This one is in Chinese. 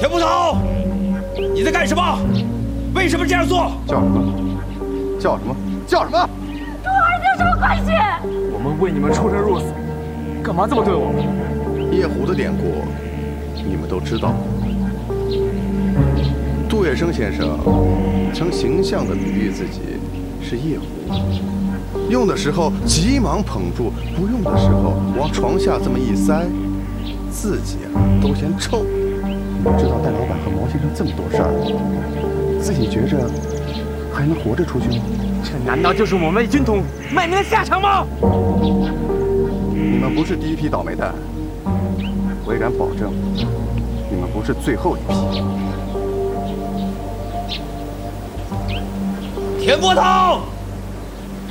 田捕头，你在干什么？为什么这样做？ 叫什么？叫什么？叫什么？ 跟我儿子有什么关系？ 我们为你们出生入死，干嘛这么对我们？ 夜壶的典故，你们都知道。杜月笙先生曾形象地比喻自己是夜壶，用的时候急忙捧住，不用的时候往床下这么一塞，自己都嫌臭。你们知道戴老板和毛先生这么多事儿，自己觉着还能活着出去吗？ 这难道就是我们军统卖命的下场吗？ 你们不是第一批倒霉蛋，我敢保证，你们不是最后一批。 田捕头。